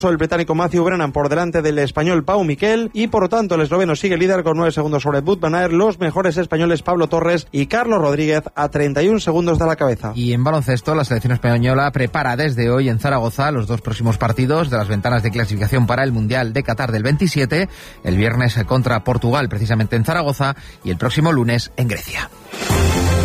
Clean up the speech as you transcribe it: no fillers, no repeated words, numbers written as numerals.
El británico Matthew Brennan por delante del español Pau Miquel y por lo tanto el esloveno sigue líder con 9 segundos sobre Wout van Aert. Los mejores españoles Pablo Torres y Carlos Rodríguez a 31 segundos de la cabeza. Y en baloncesto la selección española prepara desde hoy en Zaragoza los 2 próximos partidos de las ventanas de clasificación para el Mundial de Qatar del 27, el viernes contra Portugal precisamente en Zaragoza y el próximo lunes en Grecia.